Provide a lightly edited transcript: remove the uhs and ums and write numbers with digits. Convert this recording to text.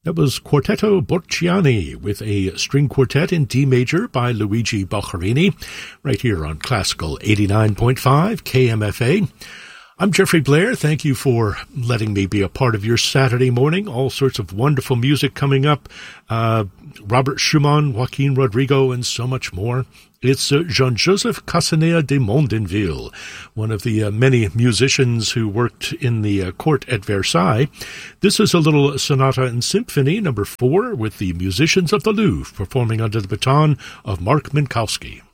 That was Quartetto Bocciani with a string quartet in D major by Luigi Boccherini, right here on Classical 89.5 KMFA. I'm Jeffrey Blair. Thank you for letting me be a part of your Saturday morning. All sorts of wonderful music coming up. Robert Schumann, Joaquin Rodrigo, and so much more. It's Jean-Joseph Casanea de Mondinville, one of the many musicians who worked in the court at Versailles. This is a little sonata and symphony, number 4, with the Musicians of the Louvre, performing under the baton of Mark Minkowski.